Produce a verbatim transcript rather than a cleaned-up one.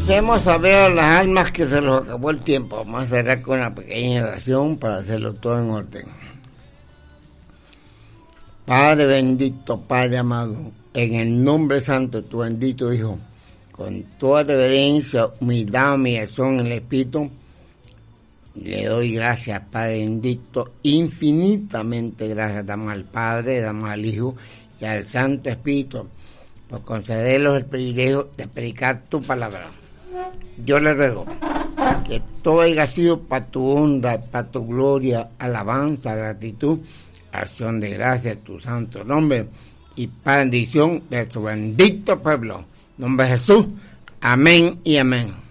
Hacemos saber a las almas que se nos acabó el tiempo. Vamos a cerrar con una pequeña oración para hacerlo todo en orden. Padre bendito, Padre amado, en el nombre santo de tu bendito Hijo, con toda reverencia, humildad, humillación en el Espíritu, le doy gracias, Padre bendito, infinitamente gracias. Damos al Padre, damos al Hijo y al Santo Espíritu por concederlos el privilegio de predicar tu palabra. Yo le ruego que todo haya sido para tu honra, para tu gloria, alabanza, gratitud, acción de gracia en tu santo nombre y para bendición de tu bendito pueblo. En nombre de Jesús, amén y amén.